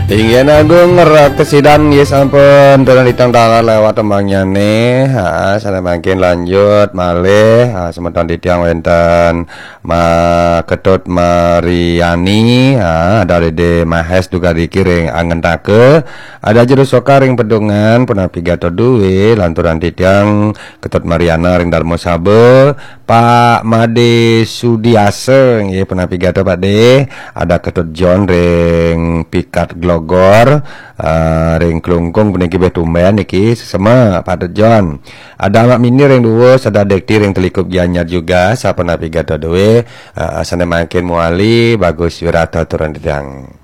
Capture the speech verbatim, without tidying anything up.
Ingin agung ngerak kesidan yes ampun turun di tanggal lewat tembangnya nih. Ha, sana makin lanjut malih ha, semeton di tiang wenten ma ketut Mariani ha, dari de Mahes juga dikiring angen take ada jero soka ring pedungan puna pigato duwe lanturan di tiang ketut Mariana ring Darmo Sabe Pak Made Sudiase nggih puna pigato Pak De ada ketut John ring pikat Glogor uh, ring klungkung puniki beh tumben iki sesema pada John ada amak mini ring duwo sada dekti ring telikup gianyar juga sapa napi gato dewe uh, sana makin muali bagus wirata turun ditang.